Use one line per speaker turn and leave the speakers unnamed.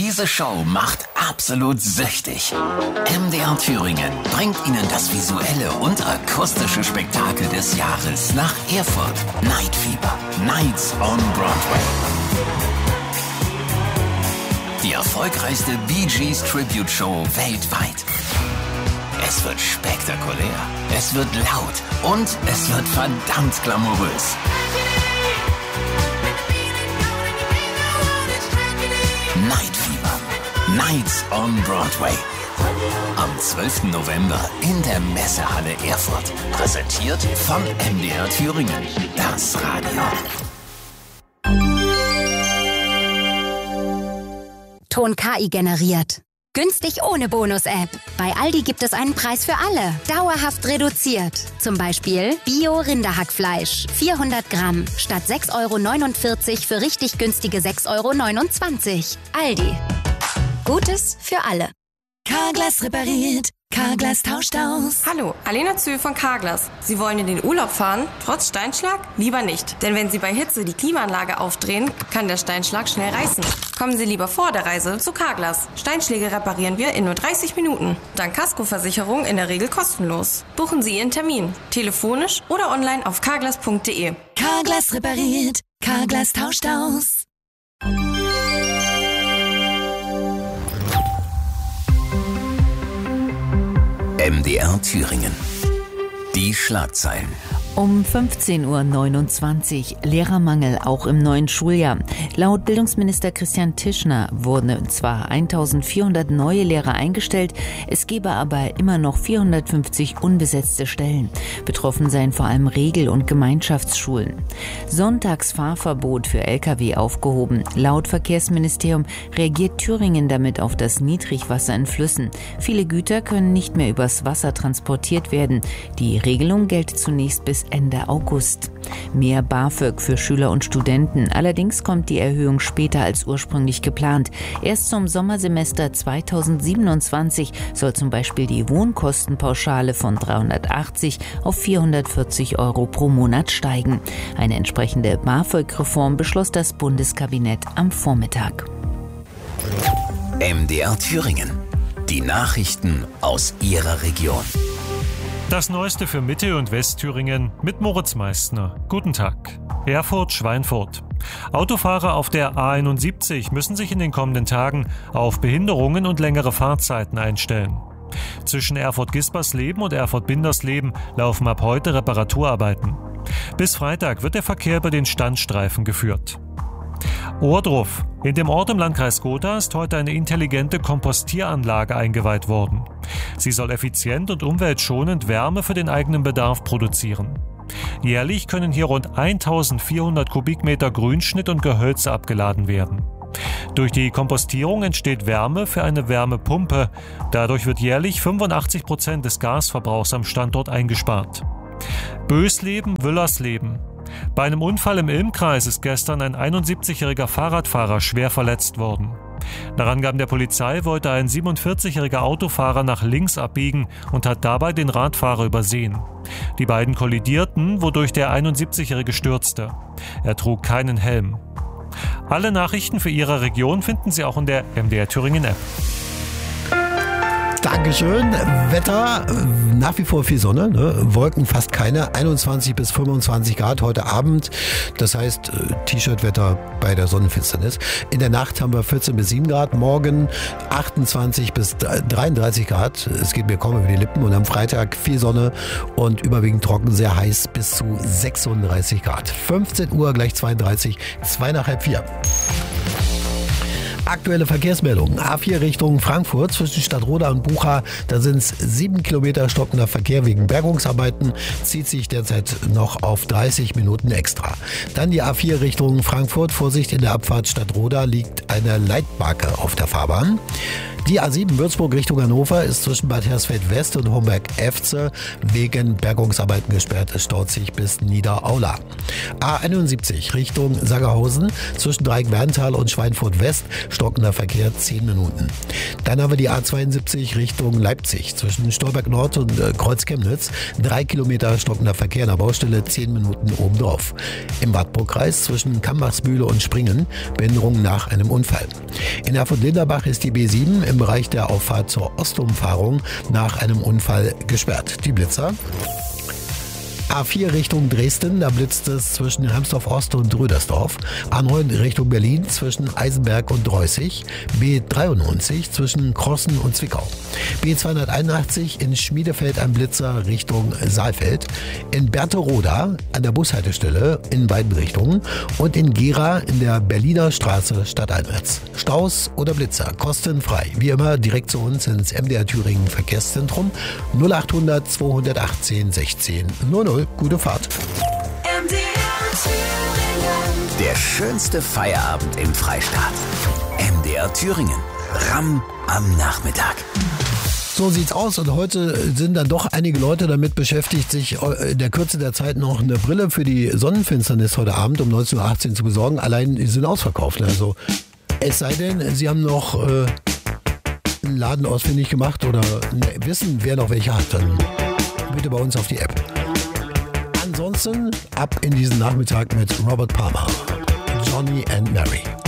Diese Show macht absolut süchtig. MDR Thüringen bringt Ihnen das visuelle und akustische Spektakel des Jahres nach Erfurt. Night Fever. Nights on Broadway. Die erfolgreichste Bee Gees Tribute Show weltweit. Es wird spektakulär, es wird laut und es wird verdammt glamourös. Night Fever. Nights on Broadway. Am 12. November in der Messehalle Erfurt. Präsentiert von MDR Thüringen. Das Radio.
Ton KI generiert. Günstig ohne Bonus-App. Bei Aldi gibt es einen Preis für alle. Dauerhaft reduziert. Zum Beispiel Bio-Rinderhackfleisch. 400 Gramm. Statt 6,49 € für richtig günstige 6,29 €. Aldi. Gutes für alle.
Carglass repariert. Carglass tauscht aus.
Hallo, Alena Zühl von Carglass. Sie wollen in den Urlaub fahren, trotz Steinschlag? Lieber nicht. Denn wenn Sie bei Hitze die Klimaanlage aufdrehen, kann der Steinschlag schnell reißen. Kommen Sie lieber vor der Reise zu Carglass. Steinschläge reparieren wir in nur 30 Minuten. Dank Kaskoversicherung in der Regel kostenlos. Buchen Sie Ihren Termin. Telefonisch oder online auf carglass.de.
Carglass repariert. Carglass tauscht aus.
MDR Thüringen. Die Schlagzeilen.
Um 15:29 Uhr Lehrermangel auch im neuen Schuljahr. Laut Bildungsminister Christian Tischner wurden zwar 1400 neue Lehrer eingestellt, es gebe aber immer noch 450 unbesetzte Stellen. Betroffen seien vor allem Regel- und Gemeinschaftsschulen. Sonntagsfahrverbot für Lkw aufgehoben. Laut Verkehrsministerium reagiert Thüringen damit auf das Niedrigwasser in Flüssen. Viele Güter können nicht mehr übers Wasser transportiert werden. Die Regelung gelte zunächst bis Ende August. Mehr BAföG für Schüler und Studenten. Allerdings kommt die Erhöhung später als ursprünglich geplant. Erst zum Sommersemester 2027 soll zum Beispiel die Wohnkostenpauschale von 380 auf 440 € pro Monat steigen. Eine entsprechende BAföG-Reform beschloss das Bundeskabinett am Vormittag.
MDR Thüringen. Die Nachrichten aus Ihrer Region.
Das Neueste für Mitte- und Westthüringen mit Moritz Meissner. Guten Tag. Erfurt-Schweinfurt. Autofahrer auf der A71 müssen sich in den kommenden Tagen auf Behinderungen und längere Fahrzeiten einstellen. Zwischen Erfurt-Gispersleben und Erfurt-Bindersleben laufen ab heute Reparaturarbeiten. Bis Freitag wird der Verkehr über den Standstreifen geführt. Ohrdruf. In dem Ort im Landkreis Gotha ist heute eine intelligente Kompostieranlage eingeweiht worden. Sie soll effizient und umweltschonend Wärme für den eigenen Bedarf produzieren. Jährlich können hier rund 1400 Kubikmeter Grünschnitt und Gehölze abgeladen werden. Durch die Kompostierung entsteht Wärme für eine Wärmepumpe. Dadurch wird jährlich 85% des Gasverbrauchs am Standort eingespart. Bösleben, Wüllersleben. Bei einem Unfall im Ilmkreis ist gestern ein 71-jähriger Fahrradfahrer schwer verletzt worden. Nach Angaben der Polizei wollte ein 47-jähriger Autofahrer nach links abbiegen und hat dabei den Radfahrer übersehen. Die beiden kollidierten, wodurch der 71-jährige stürzte. Er trug keinen Helm. Alle Nachrichten für Ihre Region finden Sie auch in der MDR Thüringen App.
Dankeschön. Wetter, nach wie vor viel Sonne, ne? Wolken fast keine, 21 bis 25 Grad heute Abend. Das heißt T-Shirt-Wetter bei der Sonnenfinsternis. In der Nacht haben wir 14 bis 7 Grad, morgen 28 bis 33 Grad. Es geht mir kaum über die Lippen. Und am Freitag viel Sonne und überwiegend trocken, sehr heiß bis zu 36 Grad. 15 Uhr gleich 32, 2 nach halb 4. Aktuelle Verkehrsmeldungen. A4 Richtung Frankfurt zwischen Stadtroda und Bucha. Da sind es 7 Kilometer stockender Verkehr wegen Bergungsarbeiten. Zieht sich derzeit noch auf 30 Minuten extra. Dann die A4 Richtung Frankfurt. Vorsicht, in der Abfahrt Stadtroda liegt eine Leitmarke auf der Fahrbahn. Die A7 Würzburg Richtung Hannover ist zwischen Bad Hersfeld West und Homberg-Efze wegen Bergungsarbeiten gesperrt. Es staut sich bis Niederaula. A71 Richtung Sangerhausen zwischen Dreieck-Werntal und Schweinfurt West stockender Verkehr 10 Minuten. Dann haben wir die A72 Richtung Leipzig zwischen Stolberg Nord und Kreuz Chemnitz 3 Kilometer stockender Verkehr an der Baustelle 10 Minuten obendrauf. Im Wartburgkreis zwischen Kambachsmühle und Springen Behinderung nach einem Unfall. In Erfurt-Linderbach ist die B7 im Bereich der Auffahrt zur Ostumfahrung nach einem Unfall gesperrt. Die Blitzer. A4 Richtung Dresden, da blitzt es zwischen Hermsdorf Ost und Rödersdorf. A9 Richtung Berlin zwischen Eisenberg und Dreußig. B93 zwischen Krossen und Zwickau. B281 in Schmiedefeld ein Blitzer Richtung Saalfeld. In Berthe-Roda an der Bushaltestelle in beiden Richtungen. Und in Gera in der Berliner Straße stadteinwärts. Staus oder Blitzer, kostenfrei. Wie immer direkt zu uns ins MDR Thüringen Verkehrszentrum 0800 218 16 00. Gute Fahrt.
Der schönste Feierabend im Freistaat. MDR Thüringen. Ramm am Nachmittag.
So sieht's aus und heute sind dann doch einige Leute damit beschäftigt, sich in der Kürze der Zeit noch eine Brille für die Sonnenfinsternis heute Abend um 19.18 Uhr zu besorgen. Allein die sind ausverkauft. Also es sei denn, Sie haben noch einen Laden ausfindig gemacht oder wissen, wer noch welche hat, dann bitte bei uns auf die App. Ansonsten ab in diesen Nachmittag mit Robert Palmer, Johnny and Mary.